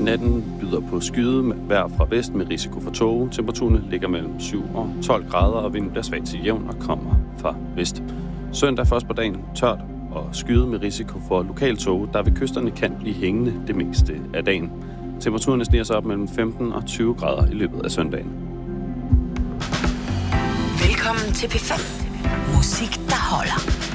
Natten byder på skyde med vejr fra vest med risiko for tåge. Temperaturerne ligger mellem 7 og 12 grader, og vinden bliver svag til jævn og kommer fra vest. Søndag først på dagen tørt og skyde med risiko for lokal tåge, der ved kysterne kan blive hængende det meste af dagen. Temperaturerne sniger sig op mellem 15 og 20 grader i løbet af søndagen. Velkommen til P5. Musik, der holder.